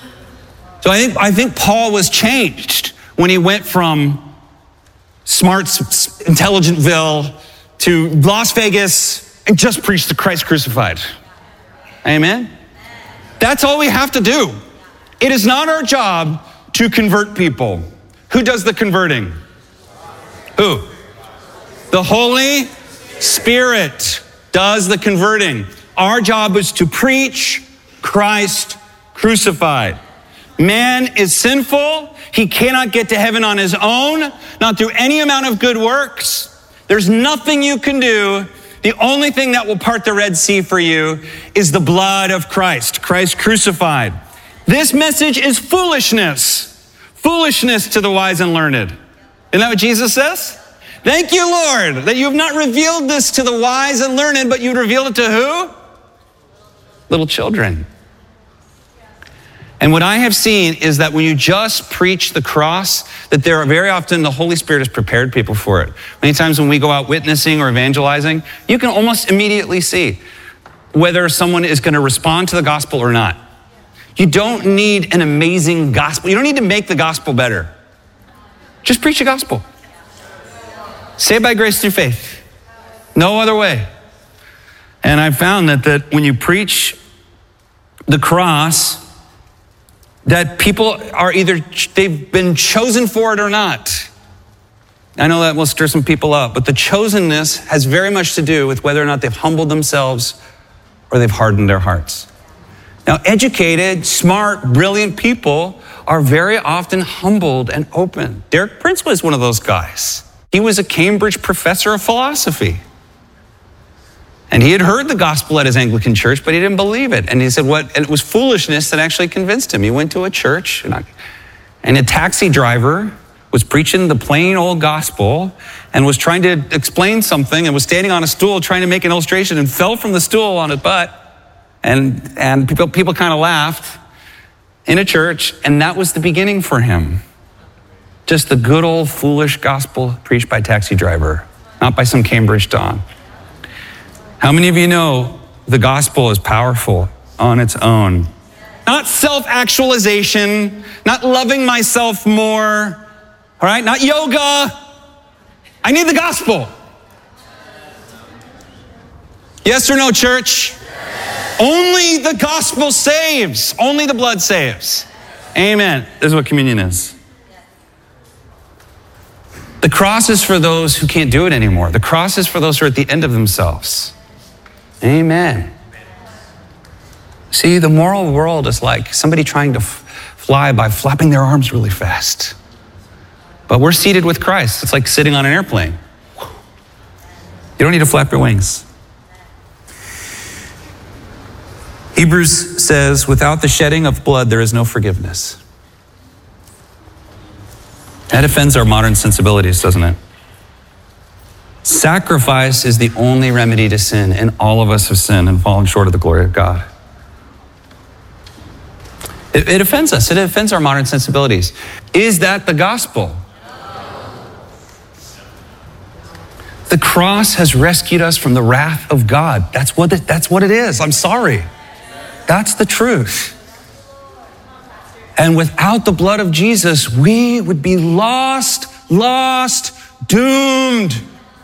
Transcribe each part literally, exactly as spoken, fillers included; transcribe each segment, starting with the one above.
So I think, I think Paul was changed when he went from smart, Intelligentville to Las Vegas and just preached the Christ crucified. Amen? That's all we have to do. It is not our job to convert people. Who does the converting? Who? The Holy Spirit does the converting. Our job is to preach Christ crucified. Man is sinful. He cannot get to heaven on his own, not through any amount of good works. There's nothing you can do. The only thing that will part the Red Sea for you is the blood of Christ, Christ crucified. This message is foolishness, foolishness to the wise and learned. Isn't that what Jesus says? Thank you, Lord, that you have not revealed this to the wise and learned, but you revealed it to who? Little children. And what I have seen is that when you just preach the cross, that there are very often the Holy Spirit has prepared people for it. Many times when we go out witnessing or evangelizing, you can almost immediately see whether someone is going to respond to the gospel or not. You don't need an amazing gospel. You don't need to make the gospel better. Just preach the gospel. Saved by grace through faith. No other way. And I've found that, that when you preach the cross, that people are either, they've been chosen for it or not. I know that will stir some people up, but the chosenness has very much to do with whether or not they've humbled themselves or they've hardened their hearts. Now, educated, smart, brilliant people are very often humbled and open. Derek Prince was one of those guys. He was a Cambridge professor of philosophy. And he had heard the gospel at his Anglican church, but he didn't believe it. And he said, what? And it was foolishness that actually convinced him. He went to a church, and, I, and a taxi driver was preaching the plain old gospel and was trying to explain something and was standing on a stool trying to make an illustration and fell from the stool on his butt. And, and people, people kind of laughed in a church, and that was the beginning for him. Just the good old foolish gospel preached by a taxi driver, not by some Cambridge don. How many of you know the gospel is powerful on its own? Not self-actualization, not loving myself more, all right? Not yoga. I need the gospel. Yes or no, church? Yes. Only the gospel saves. Only the blood saves. Amen. This is what communion is. The cross is for those who can't do it anymore. The cross is for those who are at the end of themselves. Amen. See, the moral world is like somebody trying to f- fly by flapping their arms really fast. But we're seated with Christ. It's like sitting on an airplane. You don't need to flap your wings. Hebrews says, without the shedding of blood, there is no forgiveness. That offends our modern sensibilities, doesn't it? Sacrifice is the only remedy to sin, and all of us have sinned and fallen short of the glory of God. It, it offends us. It offends our modern sensibilities. Is that the gospel? The cross has rescued us from the wrath of God. That's what it, that's what it is. I'm sorry. That's the truth. And without the blood of Jesus, we would be lost, lost, doomed.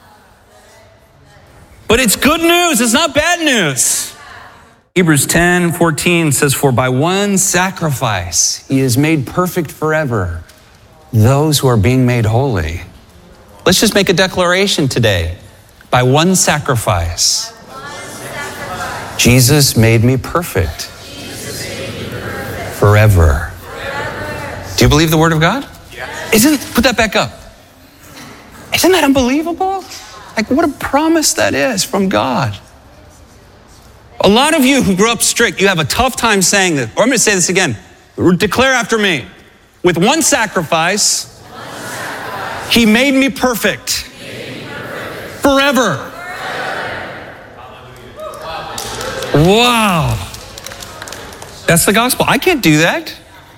But it's good news. It's not bad news. Hebrews ten fourteen says, for by one sacrifice, he is made perfect forever those who are being made holy. Let's just make a declaration today. By one sacrifice, Jesus made me perfect forever. Do you believe the word of God? Isn't, put that back up. Isn't that unbelievable? Like, what a promise that is from God. A lot of you who grew up strict, you have a tough time saying that. Or I'm going to say this again. Declare after me. With one sacrifice, one sacrifice he made me perfect. Made me perfect. Forever. Forever. Wow. That's the gospel. I can't do that.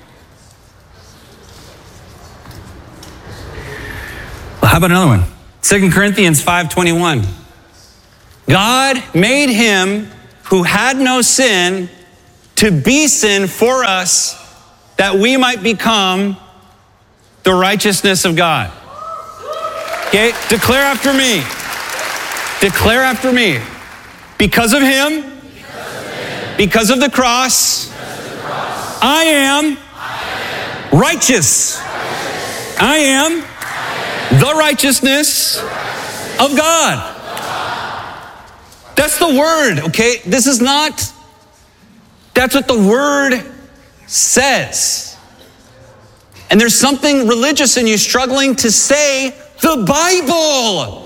Well, how about another one? Second Corinthians five twenty-one. God made him who had no sin to be sin for us that we might become the righteousness of God. Okay, declare after me. Declare after me. Because of him, because of, him, because of the cross, because of the cross I, am I am righteous. righteous. I am, I am the righteousness, the righteousness of God. Of God. That's the word, okay? This is not, that's what the word says. And there's something religious in you struggling to say the Bible.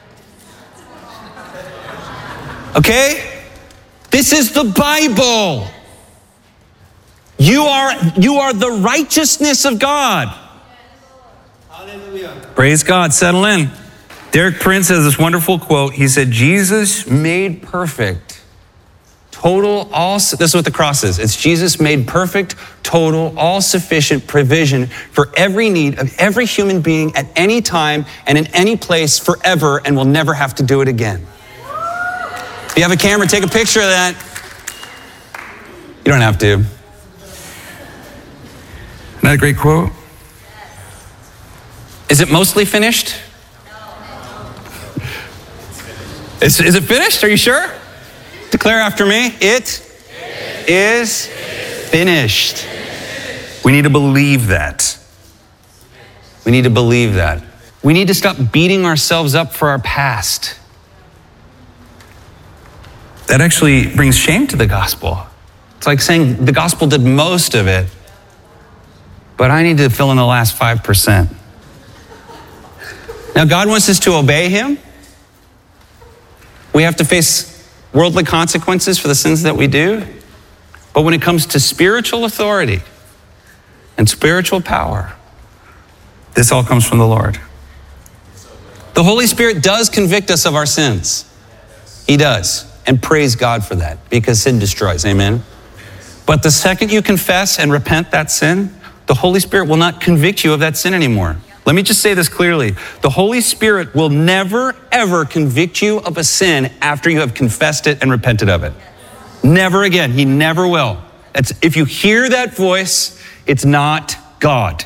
Okay? This is the Bible. You are, you are the righteousness of God. Hallelujah. Praise God. Settle in. Derek Prince has this wonderful quote. He said, Jesus made perfect, total, all, this is what the cross is. It's Jesus made perfect, total, all-sufficient provision for every need of every human being at any time and in any place forever, and will never have to do it again. If you have a camera, take a picture of that. You don't have to. Isn't that a great quote? Is it mostly finished? Is, is it finished? Are you sure? Declare after me. It is finished. We need to believe that. We need to believe that. We need to stop beating ourselves up for our past. That actually brings shame to the gospel. It's like saying the gospel did most of it, but I need to fill in the last five percent. Now, God wants us to obey him. We have to face worldly consequences for the sins that we do. But when it comes to spiritual authority and spiritual power, this all comes from the Lord. The Holy Spirit does convict us of our sins. He does. And praise God for that, because sin destroys. Amen. But the second you confess and repent that sin, the Holy Spirit will not convict you of that sin anymore. Let me just say this clearly. The Holy Spirit will never, ever convict you of a sin after you have confessed it and repented of it. Never again. He never will. It's, if you hear that voice, it's not God.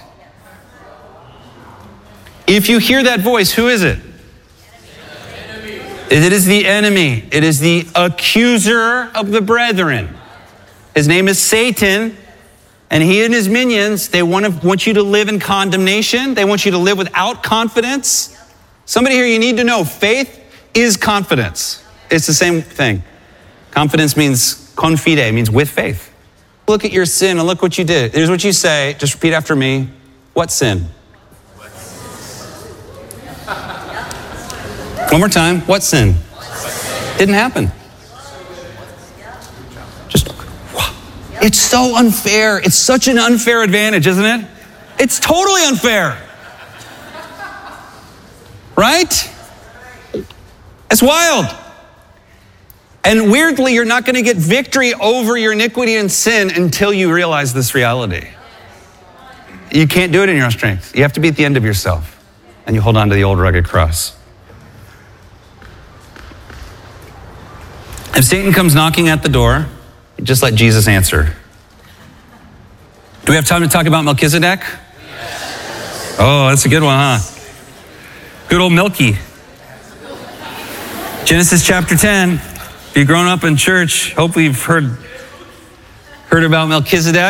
If you hear that voice, who is it? It is the enemy. It is the accuser of the brethren. His name is Satan. And he and his minions, they want, to, want you to live in condemnation. They want you to live without confidence. Somebody here, you need to know, faith is confidence. It's the same thing. Confidence means confide, means with faith. Look at your sin and look what you did. Here's what you say. Just repeat after me. What sin? One more time. What sin? Didn't happen. Just, it's so unfair. It's such an unfair advantage, isn't it? It's totally unfair. Right? It's wild. And weirdly, you're not going to get victory over your iniquity and sin until you realize this reality. You can't do it in your own strength. You have to be at the end of yourself. And you hold on to the old rugged cross. If Satan comes knocking at the door, just let Jesus answer. Do we have time to talk about Melchizedek? Yes. Oh, that's a good one, huh? Good old Milky. Genesis chapter ten. If you've grown up in church, hopefully you've heard, heard about Melchizedek.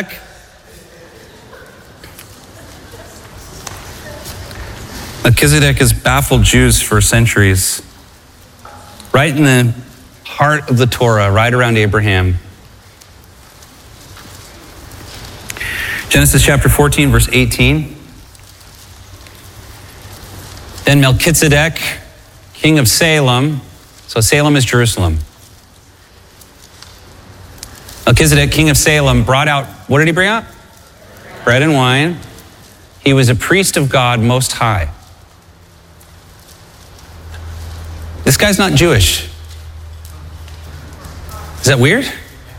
Melchizedek has baffled Jews for centuries. Right in the heart of the Torah, right around Abraham. Genesis chapter fourteen, verse eighteen. Then Melchizedek, king of Salem, so Salem is Jerusalem. Melchizedek, king of Salem, brought out, what did he bring out? Bread and wine. He was a priest of God Most High. This guy's not Jewish. Is that weird?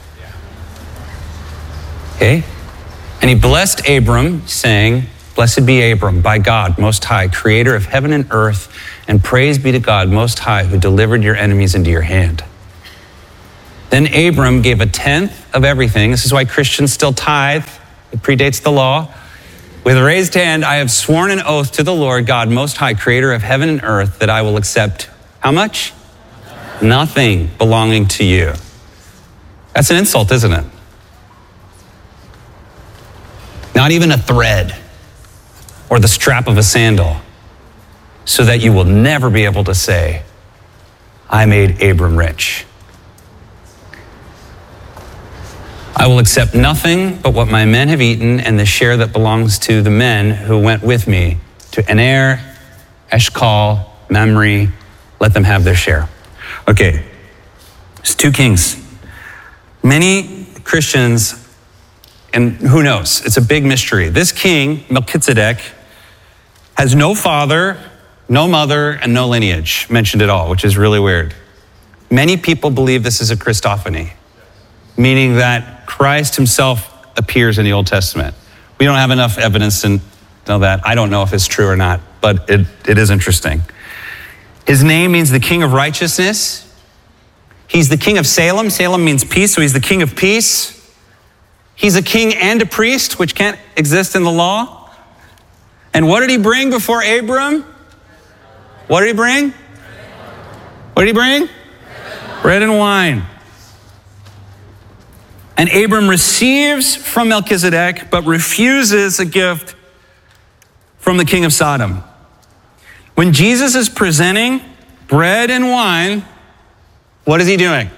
Okay. And he blessed Abram, saying, "Blessed be Abram by God Most High, creator of heaven and earth, and praise be to God Most High, who delivered your enemies into your hand." Then Abram gave a tenth of everything. This is why Christians still tithe. It predates the law. With a raised hand, I have sworn an oath to the Lord God Most High, creator of heaven and earth, that I will accept how much? Nothing belonging to you. That's an insult, isn't it? Not even a thread or the strap of a sandal, so that you will never be able to say, I made Abram rich. I will accept nothing but what my men have eaten and the share that belongs to the men who went with me to Aner, Eshcol, Mamre. Let them have their share. Okay, there's two kings. Many Christians, and who knows, it's a big mystery. This king, Melchizedek, has no father, no mother, and no lineage mentioned at all, which is really weird. Many people believe this is a Christophany, meaning that Christ himself appears in the Old Testament. We don't have enough evidence to know that. I don't know if it's true or not, but it, it is interesting. His name means the King of Righteousness. He's the King of Salem. Salem means peace, so he's the King of Peace. He's a king and a priest, which can't exist in the law. And what did he bring before Abram? What did he bring? What did he bring? Bread and wine. And Abram receives from Melchizedek, but refuses a gift from the king of Sodom. When Jesus is presenting bread and wine, what is he doing?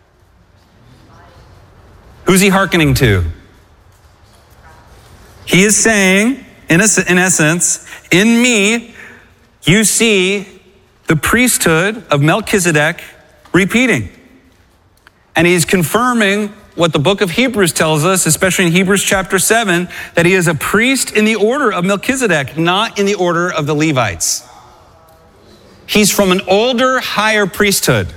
Who's he hearkening to? He is saying, in, a, in essence, in me, you see the priesthood of Melchizedek repeating. And he's confirming what the book of Hebrews tells us, especially in Hebrews chapter seven, that he is a priest in the order of Melchizedek, not in the order of the Levites. He's from an older, higher priesthood.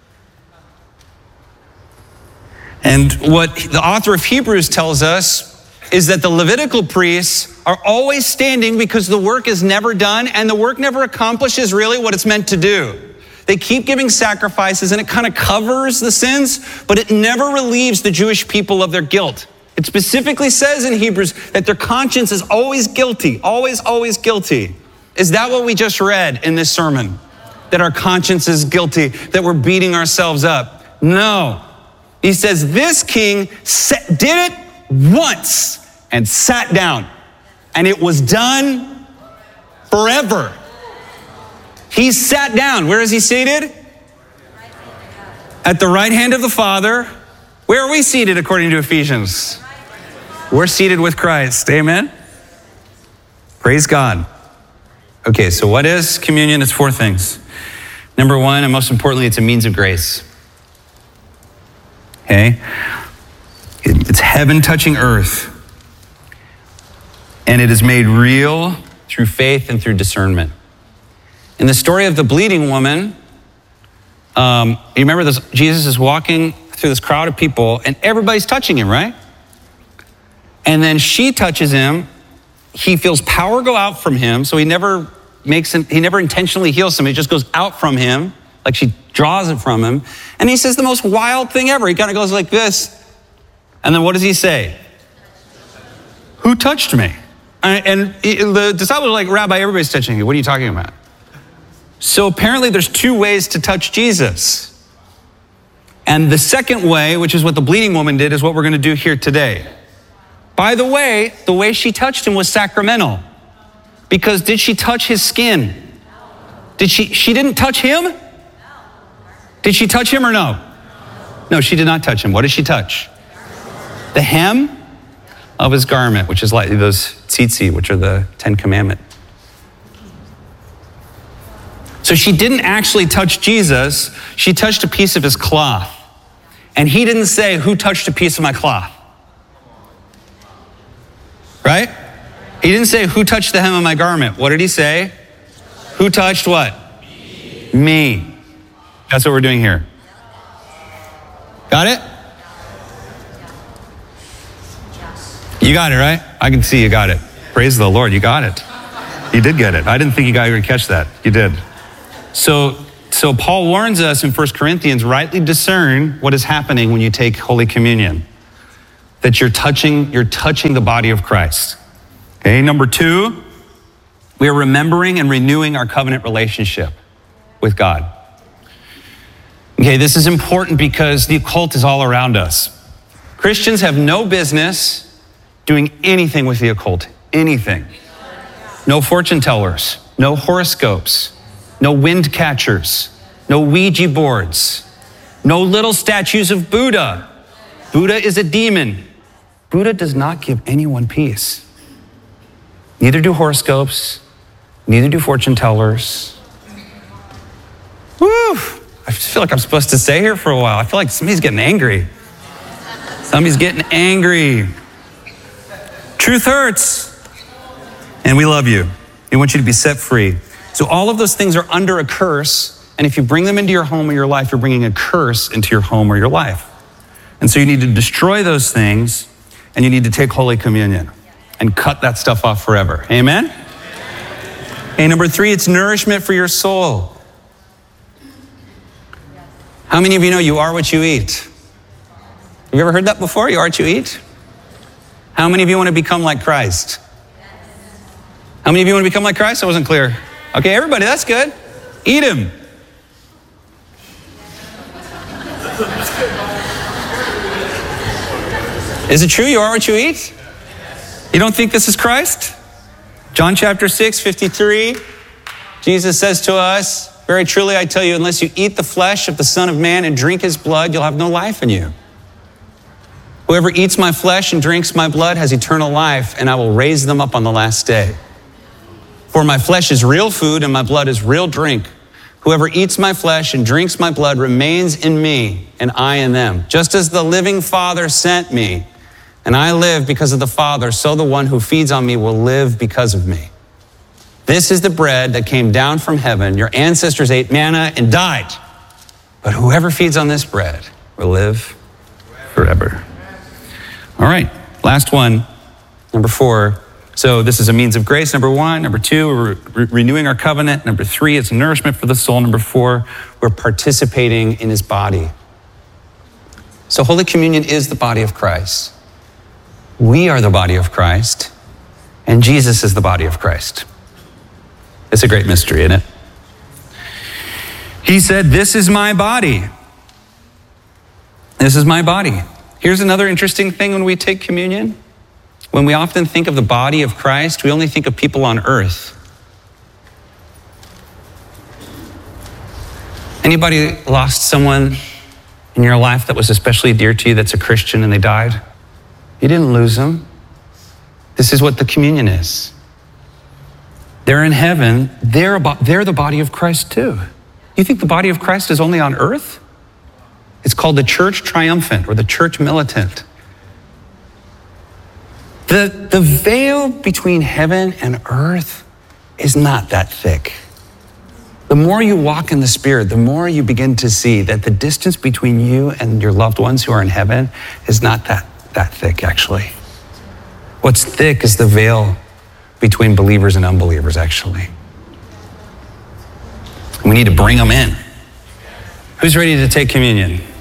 And what the author of Hebrews tells us is that the Levitical priests are always standing because the work is never done and the work never accomplishes really what it's meant to do. They keep giving sacrifices and it kind of covers the sins, but it never relieves the Jewish people of their guilt. It specifically says in Hebrews that their conscience is always guilty, always, always guilty. Is that what we just read in this sermon? That our conscience is guilty, that we're beating ourselves up? No. He says this king did it once and sat down, and it was done forever. He sat down. Where is he seated? At the right hand of the Father. Where are we seated according to Ephesians? We're seated with Christ. Amen? Praise God. Okay, so what is communion? It's four things. Number one, and most importantly, it's a means of grace. Okay? It's heaven touching earth. And it is made real through faith and through discernment. In the story of the bleeding woman, um, you remember this, Jesus is walking through this crowd of people and everybody's touching him, right? And then she touches him. He feels power go out from him, so he never makes him, he never intentionally heals him. It just goes out from him, like she draws it from him. And he says the most wild thing ever. He kind of goes like this. And then what does he say? Who touched me? And the disciples are like, Rabbi, everybody's touching you. What are you talking about? So apparently there's two ways to touch Jesus. And the second way, which is what the bleeding woman did, is what we're going to do here today. By the way, the way she touched him was sacramental. Because did she touch his skin? Did she, she didn't touch him? Did she touch him or no? No, she did not touch him. What did she touch? The hem of his garment, which is like those tzitzit, which are the Ten Commandments. So she didn't actually touch Jesus. She touched a piece of his cloth. And he didn't say, who touched a piece of my cloth? Right? He didn't say, who touched the hem of my garment? What did he say? Who touched what? Me. Me. That's what we're doing here. Got it? You got it, right? I can see you got it. Praise the Lord, you got it. You did get it. I didn't think you guys would catch that. You did. So, so Paul warns us in First Corinthians, rightly discern what is happening when you take Holy Communion. that you're touching, you're touching the body of Christ. Okay, number two, we are remembering and renewing our covenant relationship with God. Okay, this is important because the occult is all around us. Christians have no business doing anything with the occult, anything. No fortune tellers, no horoscopes, no wind catchers, no Ouija boards, no little statues of Buddha. Buddha is a demon. Buddha does not give anyone peace. Neither do horoscopes, neither do fortune tellers. Woo! I just feel like I'm supposed to stay here for a while. I feel like somebody's getting angry. Somebody's getting angry. Truth hurts. And we love you. We want you to be set free. So all of those things are under a curse. And if you bring them into your home or your life, you're bringing a curse into your home or your life. And so you need to destroy those things, and you need to take Holy Communion and cut that stuff off forever. Amen? Okay, number three, it's nourishment for your soul. How many of you know you are what you eat? Have you ever heard that before? You are what you eat? How many of you want to become like Christ? How many of you want to become like Christ? I wasn't clear. Okay, everybody, that's good. Eat him. Is it true you are what you eat? You don't think this is Christ? John chapter six, fifty-three, Jesus says to us, very truly I tell you, unless you eat the flesh of the Son of Man and drink his blood, you'll have no life in you. Whoever eats my flesh and drinks my blood has eternal life, and I will raise them up on the last day. For my flesh is real food and my blood is real drink. Whoever eats my flesh and drinks my blood remains in me and I in them. Just as the living Father sent me, and I live because of the Father, so the one who feeds on me will live because of me. This is the bread that came down from heaven. Your ancestors ate manna and died. But whoever feeds on this bread will live forever. All right, last one, number four. So this is a means of grace, number one. Number two, we're re- renewing our covenant. Number three, it's nourishment for the soul. Number four, we're participating in his body. So Holy Communion is the body of Christ. We are the body of Christ, and Jesus is the body of Christ. It's a great mystery, isn't it? He said, this is my body. This is my body. Here's another interesting thing when we take communion. When we often think of the body of Christ, we only think of people on earth. Anybody lost someone in your life that was especially dear to you that's a Christian and they died? You didn't lose them. This is what the communion is. They're in heaven. They're, about, they're the body of Christ too. You think the body of Christ is only on earth? It's called the church triumphant or the church militant. The, the veil between heaven and earth is not that thick. The more you walk in the Spirit, the more you begin to see that the distance between you and your loved ones who are in heaven is not that, that thick, actually. What's thick is the veil between believers and unbelievers, actually. We need to bring them in. Who's ready to take communion?